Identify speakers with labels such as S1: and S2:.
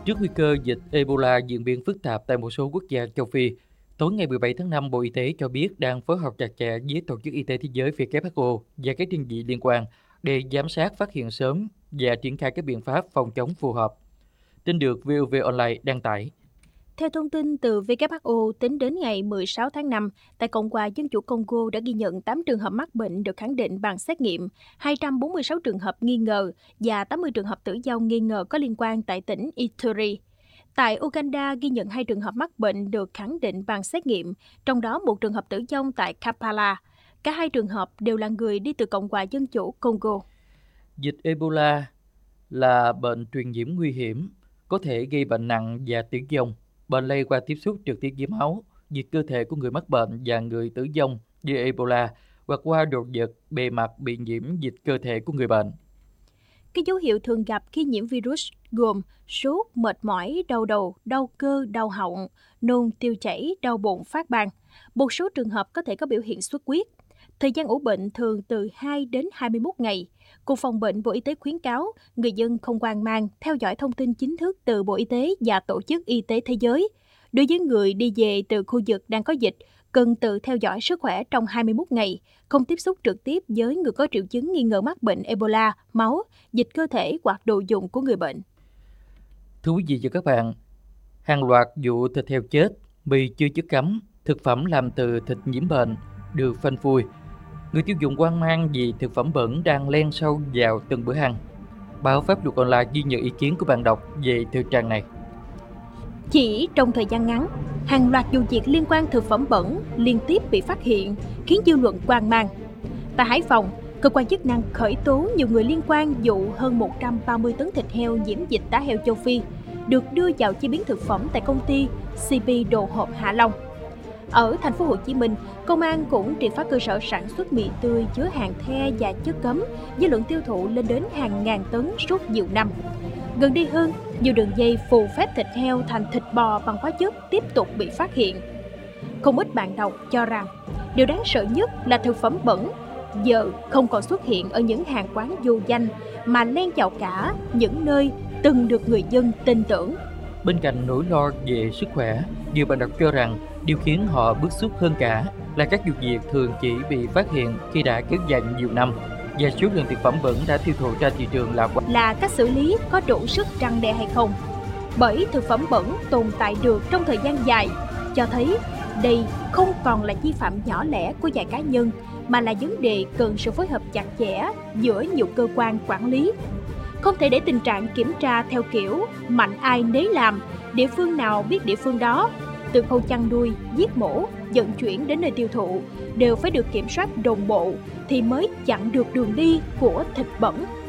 S1: Trước nguy cơ dịch Ebola diễn biến phức tạp tại một số quốc gia châu Phi, tối ngày 17 tháng 5, Bộ Y tế cho biết đang phối hợp chặt chẽ với Tổ chức Y tế Thế giới WHO và các đơn vị liên quan để giám sát, phát hiện sớm và triển khai các biện pháp phòng chống phù hợp. Tin được VOV Online đăng tải.
S2: Theo thông tin từ WHO, tính đến ngày 16 tháng 5, tại Cộng hòa Dân chủ Congo đã ghi nhận 8 trường hợp mắc bệnh được khẳng định bằng xét nghiệm, 246 trường hợp nghi ngờ và 80 trường hợp tử vong nghi ngờ có liên quan tại tỉnh Ituri. Tại Uganda ghi nhận 2 trường hợp mắc bệnh được khẳng định bằng xét nghiệm, trong đó một trường hợp tử vong tại Kampala. Cả hai trường hợp đều là người đi từ Cộng hòa Dân chủ Congo.
S1: Dịch Ebola là bệnh truyền nhiễm nguy hiểm, có thể gây bệnh nặng và tử vong. Bệnh lây qua tiếp xúc trực tiếp với máu, dịch cơ thể của người mắc bệnh và người tử vong vì Ebola hoặc qua đồ vật, bề mặt bị nhiễm dịch cơ thể của người bệnh.
S2: Các dấu hiệu thường gặp khi nhiễm virus gồm sốt, mệt mỏi, đau đầu, đau cơ, đau họng, nôn, tiêu chảy, đau bụng, phát ban. Một số trường hợp có thể có biểu hiện xuất huyết. Thời gian ủ bệnh thường từ 2 đến 21 ngày. Cục Phòng bệnh Bộ Y tế khuyến cáo người dân không hoang mang, theo dõi thông tin chính thức từ Bộ Y tế và Tổ chức Y tế Thế giới. Đối với người đi về từ khu vực đang có dịch, cần tự theo dõi sức khỏe trong 21 ngày, không tiếp xúc trực tiếp với người có triệu chứng nghi ngờ mắc bệnh Ebola, máu, dịch cơ thể hoặc đồ dùng của người bệnh.
S1: Thưa quý vị và các bạn, hàng loạt vụ thịt heo chết, mì chưa chất cấm, thực phẩm làm từ thịt nhiễm bệnh được phanh phui. Người tiêu dùng hoang mang vì thực phẩm bẩn đang len sâu vào từng bữa ăn. Báo Pháp Luật Online ghi nhận ý kiến của bạn đọc về thực trạng này.
S2: Chỉ trong thời gian ngắn, hàng loạt vụ việc liên quan thực phẩm bẩn liên tiếp bị phát hiện, khiến dư luận hoang mang. Tại Hải Phòng, cơ quan chức năng khởi tố nhiều người liên quan vụ hơn 130 tấn thịt heo nhiễm dịch tả heo châu Phi được đưa vào chế biến thực phẩm tại công ty CP Đồ hộp Hạ Long. Ở thành phố Hồ Chí Minh, công an cũng triệt phá cơ sở sản xuất mì tươi chứa hàng the và chất cấm với lượng tiêu thụ lên đến hàng ngàn tấn suốt nhiều năm. Gần đây hơn, nhiều đường dây phù phép thịt heo thành thịt bò bằng hóa chất tiếp tục bị phát hiện. Không ít bạn đọc cho rằng điều đáng sợ nhất là thực phẩm bẩn giờ không còn xuất hiện ở những hàng quán vô danh mà len vào cả những nơi từng được người dân tin tưởng.
S1: Bên cạnh nỗi lo về sức khỏe, nhiều bạn đọc cho rằng điều khiến họ bức xúc hơn cả là các vụ việc thường chỉ bị phát hiện khi đã kéo dài nhiều năm và số lượng thực phẩm bẩn đã tiêu thụ ra thị trường
S2: là cách xử lý có đủ sức răn đe hay không. Bởi thực phẩm bẩn tồn tại được trong thời gian dài cho thấy đây không còn là vi phạm nhỏ lẻ của vài cá nhân mà là vấn đề cần sự phối hợp chặt chẽ giữa nhiều cơ quan quản lý. Không thể để tình trạng kiểm tra theo kiểu mạnh ai nấy làm, địa phương nào biết địa phương đó. Từ khâu chăn nuôi, giết mổ, vận chuyển đến nơi tiêu thụ đều phải được kiểm soát đồng bộ thì mới chặn được đường đi của thịt bẩn.